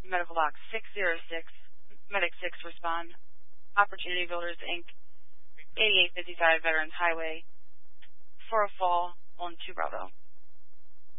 Medical Box 606, Medic 6 respond. Opportunity Builders, Inc., 8855 Veterans Highway, for a fall on 2 Bravo.